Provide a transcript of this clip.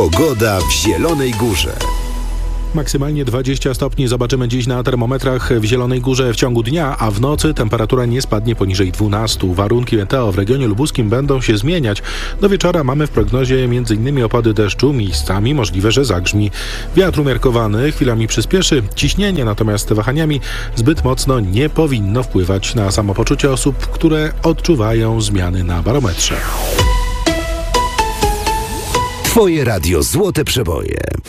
Pogoda w Zielonej Górze. Maksymalnie 20 stopni zobaczymy dziś na termometrach w Zielonej Górze w ciągu dnia, a w nocy temperatura nie spadnie poniżej 12. Warunki meteo w regionie lubuskim będą się zmieniać. Do wieczora mamy w prognozie m.in. opady deszczu, miejscami możliwe, że zagrzmi. Wiatr umiarkowany chwilami przyspieszy, ciśnienie natomiast wahaniami zbyt mocno nie powinno wpływać na samopoczucie osób, które odczuwają zmiany na barometrze. Twoje radio Złote Przeboje.